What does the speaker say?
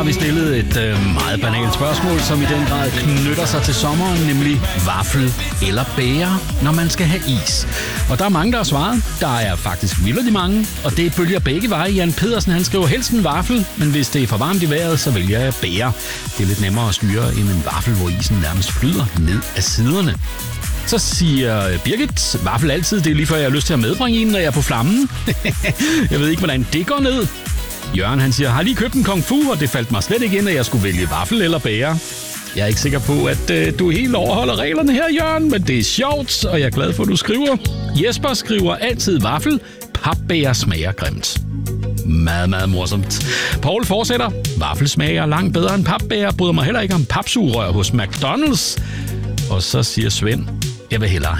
har vi stillet et meget banalt spørgsmål, som i den grad knytter sig til sommeren, nemlig vaffel eller bære, når man skal have is. Og der er mange, der har svaret. Der er faktisk vildt mange, og det bølger begge veje. Jan Pedersen, han skriver helst en vaffel, men hvis det er for varmt i vejret, så vælger jeg bære. Det er lidt nemmere at styre end en vaffel, hvor isen nærmest flyder ned af siderne. Så siger Birgit, vaffel altid, det er lige før jeg har lyst til at medbringe en, når jeg er på flammen. Jeg ved ikke, hvordan det går ned. Jørgen, han siger, har lige købt en kung fu, og det faldt mig slet ikke ind, at jeg skulle vælge vaffel eller bære. Jeg er ikke sikker på, at du helt overholder reglerne her, Jørgen, men det er sjovt, og jeg er glad for, at du skriver. Jesper skriver altid vaffel, papbære smager grimt. Meget, meget morsomt. Paul fortsætter, vaffel smager langt bedre end papbære, bryder mig heller ikke om papsugerør hos McDonald's. Og så siger Svend, jeg vil hellere